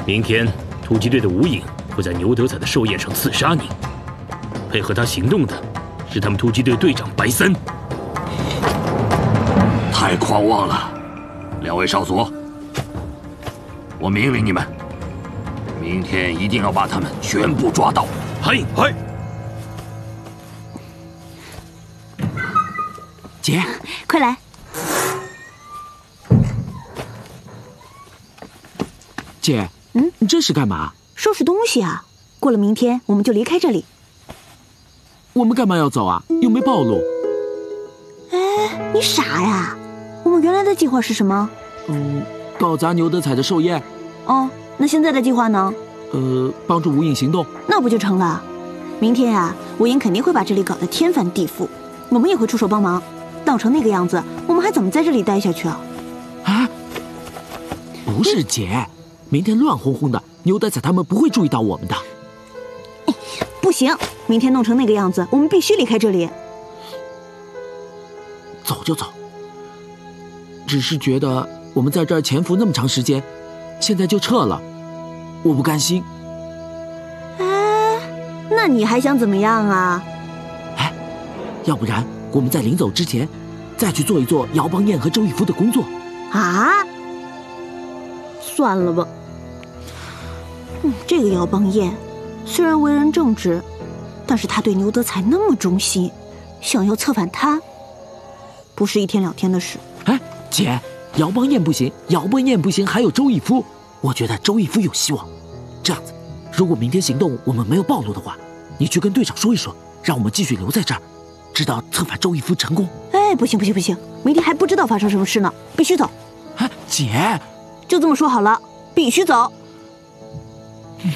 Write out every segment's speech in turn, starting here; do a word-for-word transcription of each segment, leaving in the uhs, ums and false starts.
明天突击队的吴影会在牛德彩的寿宴上刺杀你，配合他行动的是他们突击队队长白三。 太狂妄了，两位少佐，我命令你们，明天一定要把他们全部抓到。 嗨嗨！ 姐， 快来！ 姐， 嗯， 你这是干嘛？ 收拾东西啊！过了明天我们就离开这里。 我们干嘛要走啊？又没暴露。 哎，你傻呀！我们原来的计划是什么？ 嗯，搞砸牛德彩的寿宴。 哦，那现在的计划呢？ 呃，帮助吴影行动。 那不就成了？明天呀、啊，吴影肯定会把这里搞得天翻地覆，我们也会出手帮忙。闹成那个样子，我们还怎么在这里待下去啊？ 啊，不是姐，明天乱哄哄的，牛德彩他们不会注意到我们的。 不行，明天弄成那个样子，我们必须离开这里。 走就走。只是觉得我们在这儿潜伏那么长时间，现在就撤了，我不甘心。 哎，那你还想怎么样啊？ 哎，要不然我们在临走之前，再去做一做姚邦彦和周逸夫的工作。 啊？算了吧。嗯，这个姚邦彦虽然为人正直，但是他对牛德彩那么忠心，想要策反他，不是一天两天的事。 哎，姐，姚邦彦不行，姚邦彦不行，还有周逸夫，我觉得周逸夫有希望。这样子，如果明天行动我们没有暴露的话，你去跟队长说一说，让我们继续留在这儿，直到策反周逸夫成功。 哎，不行不行不行，明天还不知道发生什么事呢，必须走。 哎，姐， 就这么说好了，必须走。 嗯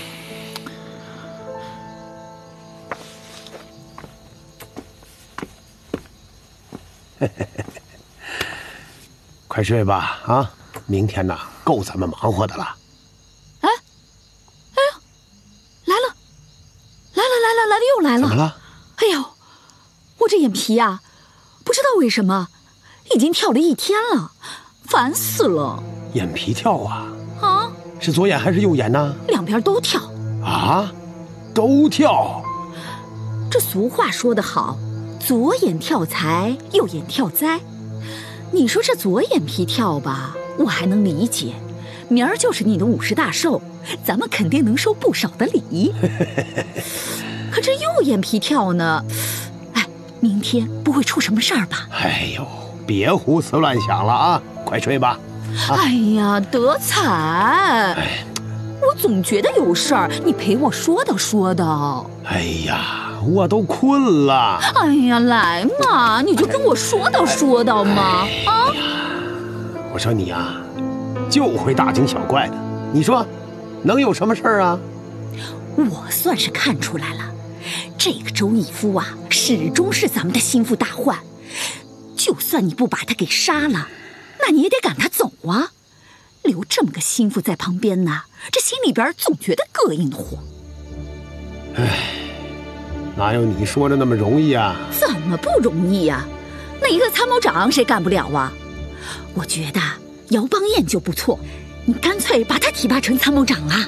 快睡吧啊！明天呐，够咱们忙活的了。 哎，哎呦，来了，来了，来了，来了，又来了！ 怎么了？ 哎呦，我这眼皮呀、啊，不知道为什么，已经跳了一天了，烦死了。 眼皮跳啊？ 啊？ 是左眼还是右眼呢？ 两边都跳。 啊？都跳？ 这俗话说得好，左眼跳财，右眼跳灾。你说这左眼皮跳吧，我还能理解，明儿就是你的五十大寿，咱们肯定能收不少的礼。可这右眼皮跳呢？哎，明天不会出什么事儿吧？ 哎呦，别胡思乱想了啊！快睡吧。啊、 哎呀，德彩， 哎， 我总觉得有事儿，你陪我说道说道。 哎呀，我都困了。 哎呀，来嘛，你就跟我说道说道嘛。 哎、啊！我说你啊，就会大惊小怪的，你说能有什么事儿啊？ 我算是看出来了，这个周逸夫啊，始终是咱们的心腹大患。就算你不把他给杀了，那你也得赶他走啊！留这么个心腹在旁边呢，这心里边总觉得膈应的慌。 唉，哪有你说的那么容易啊？ 怎么不容易呀、啊？那一个参谋长谁干不了啊？我觉得姚邦彦就不错，你干脆把他提拔成参谋长啊！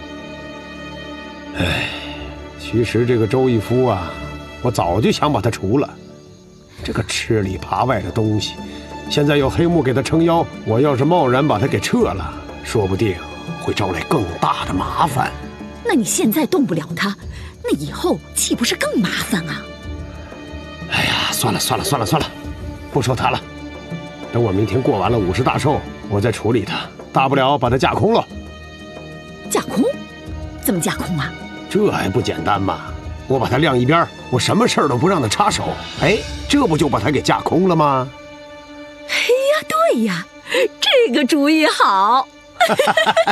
唉，其实这个周逸夫啊，我早就想把他除了。这个吃里扒外的东西，现在有黑幕给他撑腰，我要是贸然把他给撤了，说不定会招来更大的麻烦。 那你现在动不了他，那以后岂不是更麻烦啊？ 哎呀，算了算了算了算了，不说他了。等我明天过完了五十大寿，我再处理他，大不了把他架空了。 架空？怎么架空啊？ 这还不简单吗？我把他晾一边，我什么事儿都不让他插手，哎，这不就把他给架空了吗？ 哎呀，对呀，这个主意好。